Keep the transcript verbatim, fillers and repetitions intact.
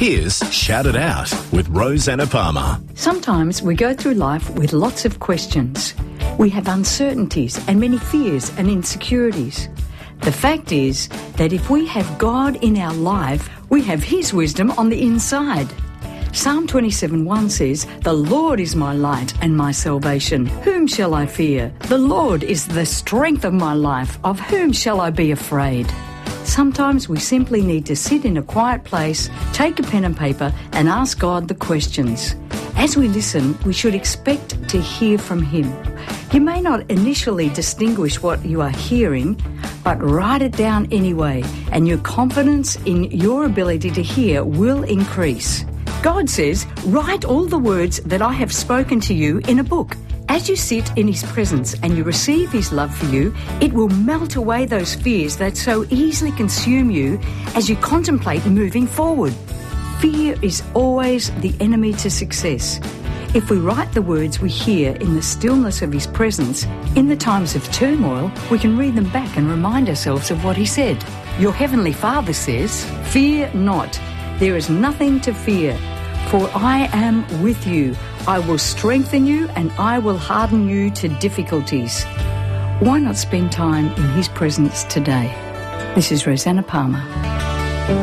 Here's Shout It Out with Rosanna Palmer. Sometimes we go through life with lots of questions. We have uncertainties and many fears and insecurities. The fact is that if we have God in our life, we have His wisdom on the inside. Psalm twenty-seven one says, "The Lord is my light and my salvation. Whom shall I fear? The Lord is the strength of my life. Of whom shall I be afraid?" Sometimes we simply need to sit in a quiet place, take a pen and paper, and ask God the questions. As we listen, we should expect to hear from Him. You may not initially distinguish what you are hearing, but write it down anyway, and your confidence in your ability to hear will increase. God says, "Write all the words that I have spoken to you in a book." As you sit in His presence and you receive His love for you, it will melt away those fears that so easily consume you as you contemplate moving forward. Fear is always the enemy to success. If we write the words we hear in the stillness of His presence, in the times of turmoil, we can read them back and remind ourselves of what He said. Your Heavenly Father says, "Fear not, there is nothing to fear. For I am with you. I will strengthen you and I will harden you to difficulties." Why not spend time in His presence today? This is Rosanna Palmer.